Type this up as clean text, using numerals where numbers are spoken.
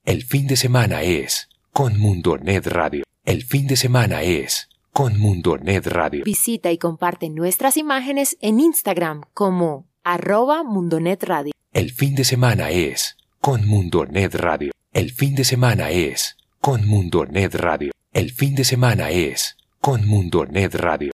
El fin de semana es con Mundonet Radio. El fin de semana es con Mundonet Radio. Visita y comparte nuestras imágenes en Instagram como @mundonetradio. El fin de semana es con Mundonet Radio. El fin de semana es con Mundonet Radio. El fin de semana es con Mundonet Radio.